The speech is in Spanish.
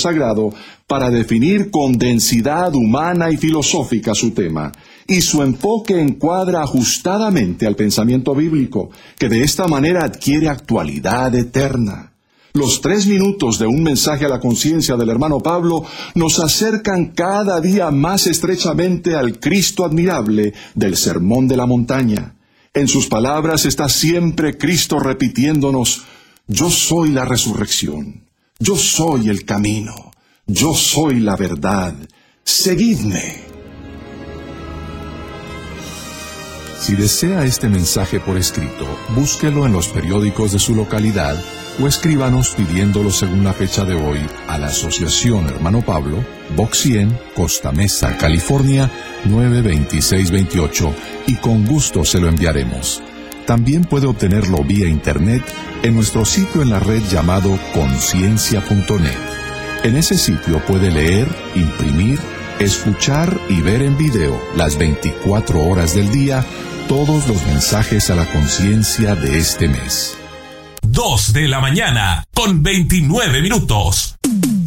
sagrado para definir con densidad humana y filosófica su tema, y su enfoque encuadra ajustadamente al pensamiento bíblico, que de esta manera adquiere actualidad eterna. Los 3 minutos de un mensaje a la conciencia del hermano Pablo nos acercan cada día más estrechamente al Cristo admirable del Sermón de la Montaña. En sus palabras está siempre Cristo repitiéndonos: yo soy la resurrección, yo soy el camino, yo soy la verdad, seguidme. Si desea este mensaje por escrito, búsquelo en los periódicos de su localidad o escríbanos pidiéndolo según la fecha de hoy a la Asociación Hermano Pablo, Box 100, Costa Mesa, California, 92628, y con gusto se lo enviaremos. También puede obtenerlo vía internet en nuestro sitio en la red llamado conciencia.net. En ese sitio puede leer, imprimir, escuchar y ver en video las 24 horas del día todos los mensajes a la conciencia de este mes. 2 de la mañana, con 29 minutos.